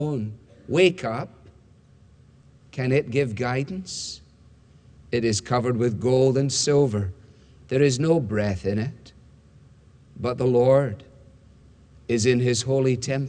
Wake up. Can it give guidance? It is covered with gold and silver. There is no breath in it. But the Lord is in his holy temple.